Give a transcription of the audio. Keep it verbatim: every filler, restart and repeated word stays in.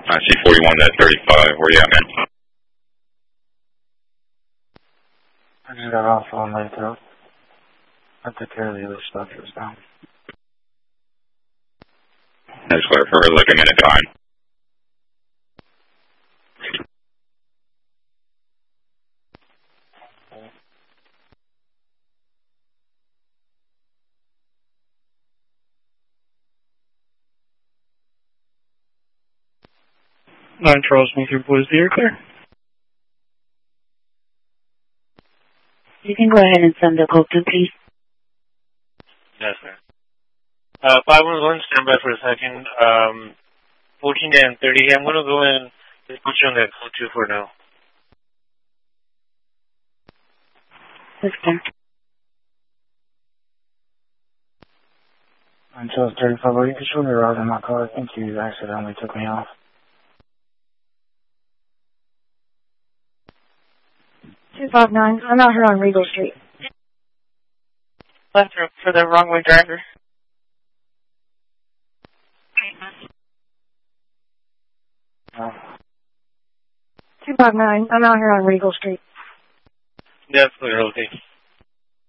I see forty-one at thirty-five. Where you at, man? I just got off on my throat. I took care of the other stuff that was down. That's clear for like a minute behind. Nine Charles one through Boise, you're clear. You can go ahead and send the code to, please. Yes, sir. Uh, five one one, stand by for a second. Um, fourteen and thirty, I'm going to go in and put you on that code two for now. That's clear. Until thirty-five, well, you can show me around in my car. I think you accidentally took me off. two five nine, I'm out here on Regal Street. Left for the wrong way driver. Oh. two five nine, I'm out here on Regal Street. Yes, clear, okay.